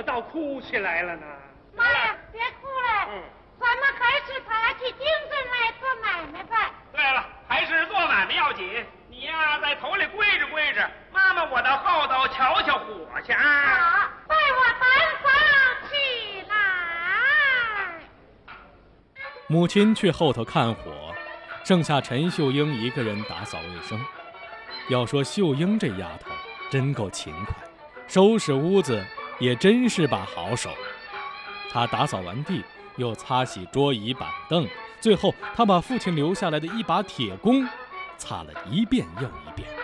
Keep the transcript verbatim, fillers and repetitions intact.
么倒哭起来了呢？ 妈呀，别哭了，嗯，咱们还是打起精神来做买卖吧。 对了，还是做买卖要紧。你呀，在头里归着归着，妈妈我到后头瞧瞧火去啊。 好，带我单房起来。 母亲去后头看火，剩下陈秀英一个人打扫卫生。要说秀英这丫头真够勤快，收拾屋子也真是把好手。她打扫完地，又擦洗桌椅板凳，最后她把父亲留下来的一把铁弓擦了一遍又一遍。